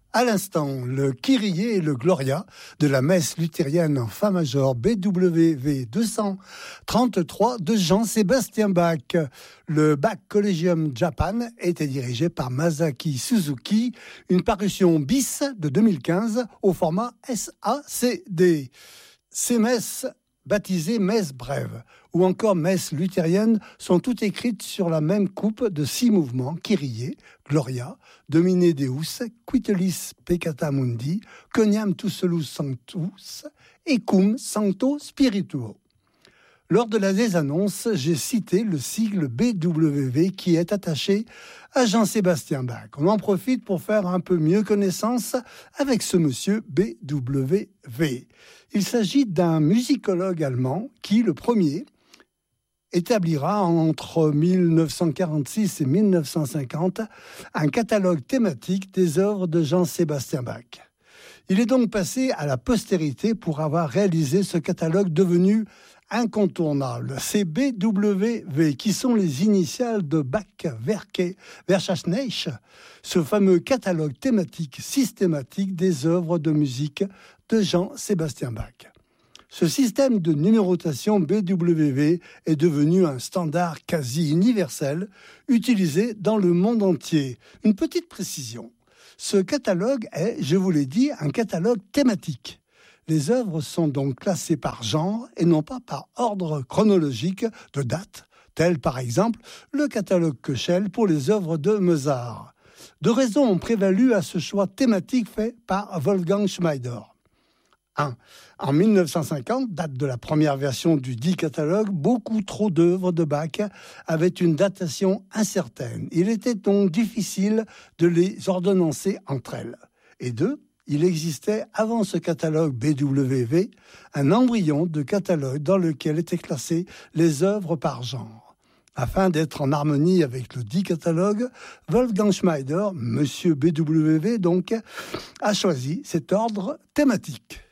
À l'instant, le Kyrie et le Gloria de la messe luthérienne en fa majeur BWV 233 de Jean-Sébastien Bach. Le Bach Collegium Japan était dirigé par Masaki Suzuki, une parution bis de 2015 au format SACD. Ces messes baptisées messes brèves ou encore messes luthériennes sont toutes écrites sur la même coupe de 6 mouvements, Kyrie, Gloria, Domine Deus, Quitelis Peccata Mundi, Coniam Tusolus Sanctus et Cum Sancto Spirituo. Lors de la désannonce, j'ai cité le sigle BWV qui est attaché à Jean-Sébastien Bach. On en profite pour faire un peu mieux connaissance avec ce monsieur BWV. Il s'agit d'un musicologue allemand qui, le premier, établira entre 1946 et 1950 un catalogue thématique des œuvres de Jean-Sébastien Bach. Il est donc passé à la postérité pour avoir réalisé ce catalogue devenu incontournable. Ces BWV, qui sont les initiales de Bach Werke Verzeichnis, ce fameux catalogue thématique systématique des œuvres de musique de Jean-Sébastien Bach. Ce système de numérotation BWV est devenu un standard quasi universel utilisé dans le monde entier. Une petite précision. Ce catalogue est, je vous l'ai dit, un catalogue thématique. Les œuvres sont donc classées par genre et non pas par ordre chronologique de date, tel par exemple le catalogue Köchel pour les œuvres de Mozart. Deux raisons ont prévalu à ce choix thématique fait par Wolfgang Schmeider. 1. En 1950, date de la première version du dit catalogue, beaucoup trop d'œuvres de Bach avaient une datation incertaine. Il était donc difficile de les ordonnancer entre elles. Et 2. Il existait avant ce catalogue BWV un embryon de catalogue dans lequel étaient classées les œuvres par genre. Afin d'être en harmonie avec le dit catalogue, Wolfgang Schmeider, monsieur BWV donc, a choisi cet ordre thématique.